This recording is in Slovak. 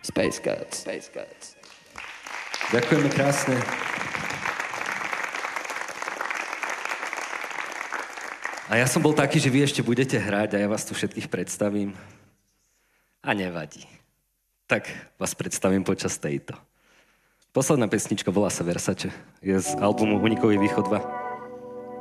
Space Cats. Ďakujeme krásne. A ja som bol taký, že vy ešte budete hrať a ja vás tu všetkých predstavím. A nevadí. Tak vás predstavím počas tejto. Posledná pesnička volá sa Versace. Je z albumu Unikový východ 2.